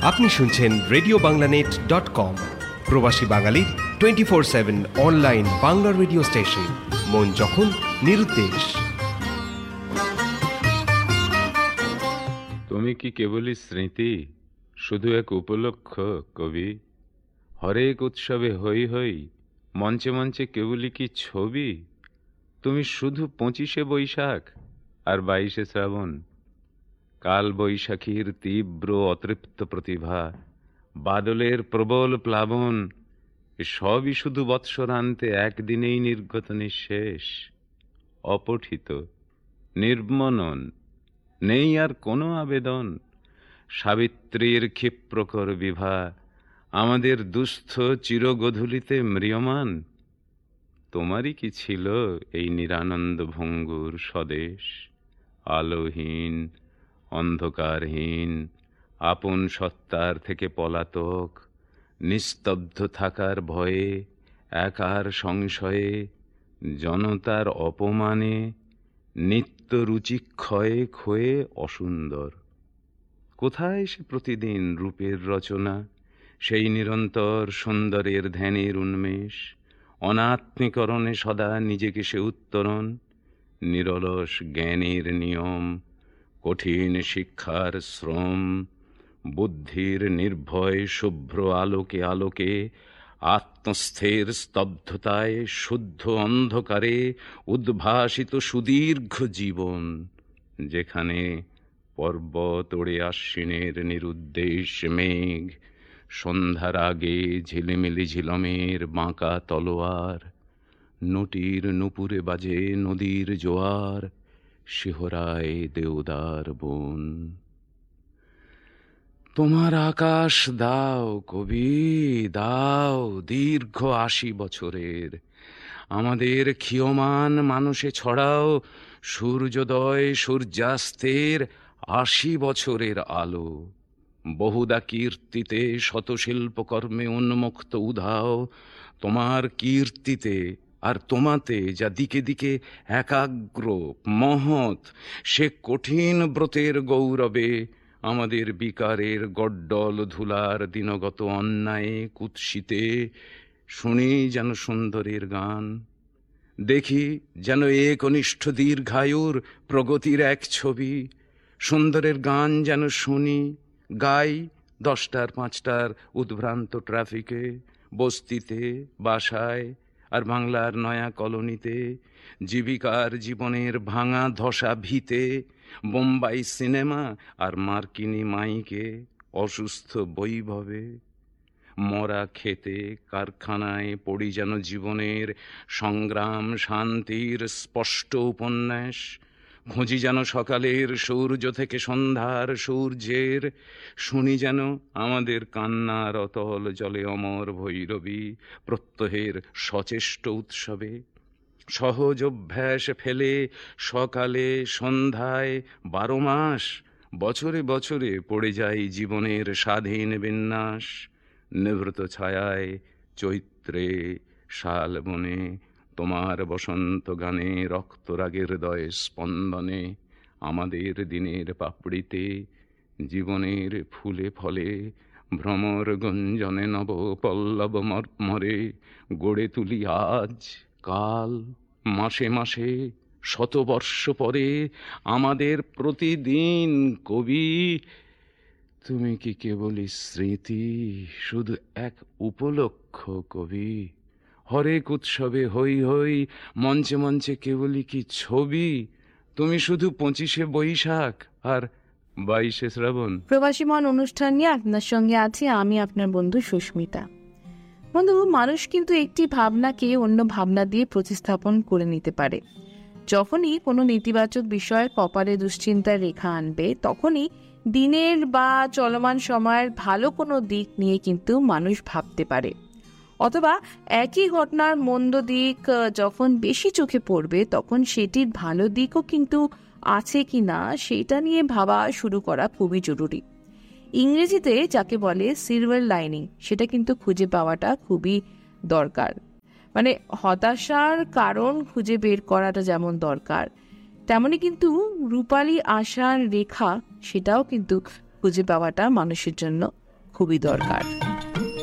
আপনি শুনছেন RadioBanglaNet.com, প্রবাসী বাঙালির 24/7 অনলাইন বাংলা রেডিও স্টেশন। মন যখন নিরুদ্দেশ। তুমি কি কেবলই স্মৃতি, শুধু এক উপলক্ষ কবি? হরেক উৎসবে হই হই, মঞ্চে মঞ্চে কেবলই কি ছবি? তুমি শুধু 25শে বৈশাখ আর 22শে শ্রাবণ। কাল বৈশাখীর তীব্র অতৃপ্ত প্রতিভা, বাদলের প্রবল প্লাবন, সবই শুধু বৎসরান্তে একদিনেই নির্গত নিঃশেষ, অপঠিত, নির্মনন, নেই আর কোনো আবেদন। সাবিত্রীর ক্ষিপ্রকর বিভা আমাদের দুস্থ চিরগধূলিতে ম্রিয়মান। তোমারই কি ছিল এই নিরানন্দ ভঙ্গুর স্বদেশ? আলোহীন, অন্ধকারহীন, আপন সত্তার থেকে পলাতক, নিস্তব্ধ থাকার ভয়ে, একার সংশয়ে, জনতার অপমানে, নিত্য রুচিক্ষয়ে ক্ষয়ে অসুন্দর। কোথায় সে প্রতিদিন রূপের রচনা, সেই নিরন্তর সুন্দরের ধ্যানের উন্মেষ? অনাত্মীকরণে সদা নিজেকে সে উত্তরণ, নিরলস জ্ঞানের নিয়ম, কঠিন শিক্ষার শ্রম, বুদ্ধির নির্ভয় শুভ্র আলোকে আলোকে, আত্মস্থের স্তব্ধতায় শুদ্ধ অন্ধকারে উদ্ভাসিত সুদীর্ঘ জীবন, যেখানে পর্বত ওড়ে আশ্বিনের নিরুদ্দেশ মেঘ, সন্ধ্যার আগে ঝিলিমিলি ঝিলমের বাঁকা তলোয়ার, নটির নুপুরে বাজে নদীর জোয়ার, শিহরায় দেওদার বন। তোমার আকাশ দাও কবি, দাও দীর্ঘ 80 বছরের। আমাদের ক্ষীয়মান মানুষে ছড়াও সূর্যোদয় সূর্যাস্তের 80 বছরের আলো। বহুদা কীর্তিতে শত শিল্পকর্মে উন্মুক্ত উধাও, তোমার কীর্তিতে আর তোমাতে যা দিকে দিকে একাগ্র মহৎ, সে কঠিন ব্রতের গৌরবে আমাদের বিকারের গড্ডল ধুলার দিনগত অন্যায়ে কুৎসিতে শুনি যেন সুন্দরের গান, দেখি যেন একনিষ্ঠ দীর্ঘায়ুর প্রগতির এক ছবি। সুন্দরের গান যেন শুনি, গাই 10টার 5টার উদ্ভ্রান্ত ট্রাফিকে, বস্তিতে, বাসায় আর বাংলার নয়া কলোনিতে, জীবিকার জীবনের ভাঙা ধসা ভিতে, বোম্বাই সিনেমা আর মার্কিনি মাইকে, অসুস্থ বৈভবে। মরা খেতে কারখানায় পড়ি যেন জীবনের সংগ্রাম শান্তির স্পষ্ট উপন্যাস, খুঁজি যেন সকালের সূর্য থেকে সন্ধ্যার সূর্যের, শুনি যেন আমাদের কান্নার অতল জলে অমর ভৈরবী প্রত্যহের সচেষ্ট উৎসবে। সহজ অভ্যাস ফেলে সকালে সন্ধ্যায় 12 মাস বছরে বছরে পড়ে যায় জীবনের স্বাধীন বিন্যাস। নিভৃত ছায়ায় চৈত্রে শালবনে, তোমার বসন্ত গানে রক্তরাগের হৃদয় স্পন্দনে, আমাদের দিনের পাপড়িতে, জীবনের ফুলে ফলে, ভ্রমর গুঞ্জনে নব পল্লব মর্মরে গড়ে তুলি আজ কাল মাসে মাসে শতবর্ষ পরে আমাদের প্রতিদিন কবি। তুমি কি কেবলই স্মৃতি, শুধু এক উপলক্ষ কবি? হরেক উৎসবে হই হই, মঞ্চে মঞ্চে কেবলই কি ছবি? তুমি শুধু 25শে বৈশাখ আর 22শে শ্রাবণ। প্রবাসী মন অনুষ্ঠান নিয়ে আপনার সঙ্গে আছি আমি, আপনার বন্ধু সুস্মিতা। বন্ধু, মানুষ কিন্তু একটি ভাবনাকে অন্য ভাবনা দিয়ে প্রতিস্থাপন করে নিতে পারে। যখনই কোনো নেতিবাচক বিষয়ের কপালে দুশ্চিন্তার রেখা আনবে, তখনই দিনের বা চলমান সময়ের ভালো কোনো দিক নিয়ে কিন্তু মানুষ ভাবতে পারে। অথবা একই ঘটনার মন্দ দিক যখন বেশি চোখে পড়বে, তখন সেটির ভালো দিকও কিন্তু আছে কি না সেটা নিয়ে ভাবা শুরু করা খুবই জরুরি। ইংরেজিতে যাকে বলে সিলভার লাইনিং, সেটা কিন্তু খুঁজে পাওয়াটা খুবই দরকার। মানে হতাশার কারণ খুঁজে বের করাটা যেমন দরকার, তেমনি কিন্তু রূপালী আশার রেখা সেটাও কিন্তু খুঁজে পাওয়াটা মানুষের জন্য খুবই দরকার।